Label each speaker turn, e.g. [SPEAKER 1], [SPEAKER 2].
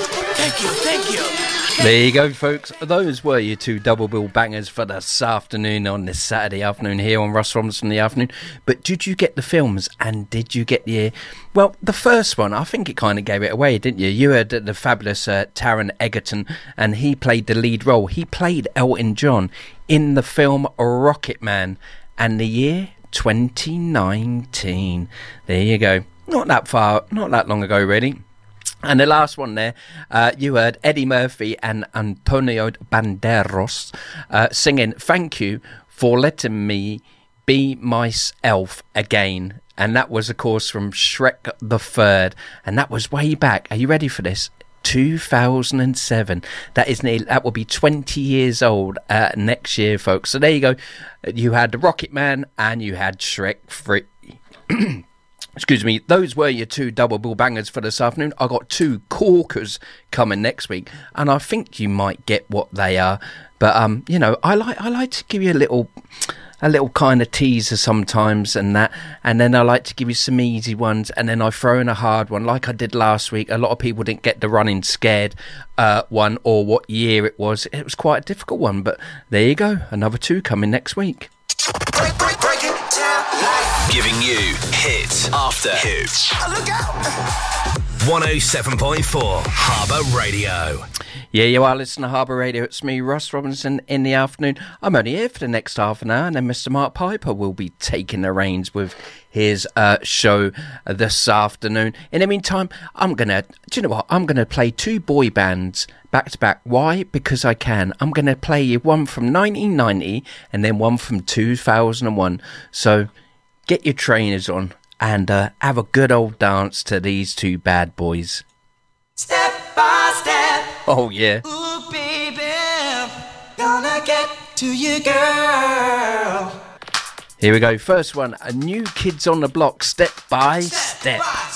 [SPEAKER 1] Thank you.
[SPEAKER 2] There you go, folks. Those were your two double bill bangers for this afternoon on this Saturday afternoon here on Russ Robinson in the afternoon. But did you get the films and did you get the... Well, the first one, I think it kind of gave it away, didn't you? You heard the fabulous Taron Egerton, and he played the lead role. He played Elton John in the film Rocket Man, and the year 2019. There you go. Not that long ago, really. And the last one there, you heard Eddie Murphy and Antonio Banderas singing "Thank You for Letting Me Be Myself Again." And that was, of course, from Shrek the Third. And that was way back. Are you ready for this? 2007. That will be 20 years old next year, folks. So there you go. You had the Rocket Man and you had Shrek 3. Excuse me, those were your two double bill bangers for this afternoon. I got two corkers coming next week, and I think you might get what they are. But you know, I like to give you a little kind of teaser sometimes, and then I like to give you some easy ones, and then I throw in a hard one, like I did last week. A lot of people didn't get the Running Scared one, or what year it was. It was quite a difficult one, but there you go. Another two coming next week.
[SPEAKER 1] Break it down like...
[SPEAKER 3] Giving you hit after hit.
[SPEAKER 1] Look out!
[SPEAKER 3] 107.4 Harbour Radio.
[SPEAKER 2] Yeah, you are listening to Harbour Radio. It's me, Russ Robinson, in the afternoon. I'm only here for the next half an hour, and then Mr. Mark Piper will be taking the reins with his show this afternoon. In the meantime, I'm going to play two boy bands back to back. Why? Because I can. I'm going to play you one from 1990 and then one from 2001. So get your trainers on and have a good old dance to these two bad boys.
[SPEAKER 1] Step by step.
[SPEAKER 2] Oh, yeah.
[SPEAKER 1] Ooh, baby, gonna get to you, girl.
[SPEAKER 2] Here we go. First one, a New Kids on the Block, Step by Step.